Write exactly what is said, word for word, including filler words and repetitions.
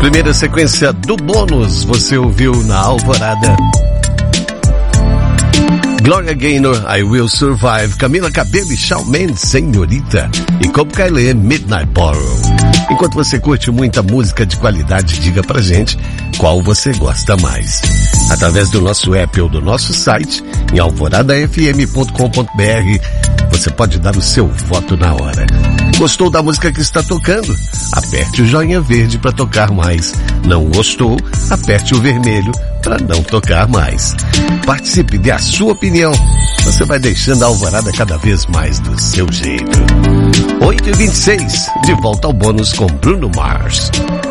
Primeira sequência do bônus, você ouviu na Alvorada. Gloria Gaynor, I Will Survive, Camila Cabello e Shawn Mendes, Senhorita, e Cobb Kylie, Midnight Ballroom. Enquanto você curte muita música de qualidade, diga pra gente qual você gosta mais. Através do nosso app ou do nosso site, em alvorada f m ponto com ponto b r, você pode dar o seu voto na hora. Gostou da música que está tocando? Aperte o joinha verde para tocar mais. Não gostou? Aperte o vermelho para não tocar mais. Participe, dê a sua opinião. Você vai deixando a Alvorada cada vez mais do seu jeito. oito e vinte e seis, de volta ao bônus com Bruno Mars.